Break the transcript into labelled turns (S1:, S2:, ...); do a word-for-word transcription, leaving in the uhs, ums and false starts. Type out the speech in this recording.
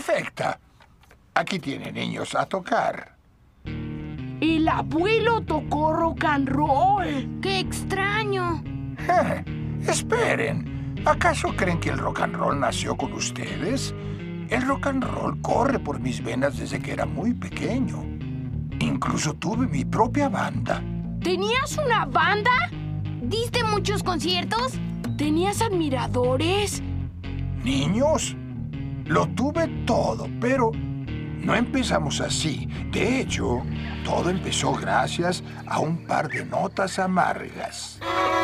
S1: perfecta. Aquí tiene, niños, a tocar.
S2: El abuelo tocó rock and roll.
S3: ¡Qué extraño!
S1: Eh, esperen, ¿acaso creen que el rock and roll nació con ustedes? El rock and roll corre por mis venas desde que era muy pequeño. Incluso tuve mi propia banda.
S2: ¿Tenías una banda?
S3: ¿Diste muchos conciertos?
S2: ¿Tenías admiradores?
S1: Niños, lo tuve todo, pero no empezamos así. De hecho, todo empezó gracias a un par de notas amargas.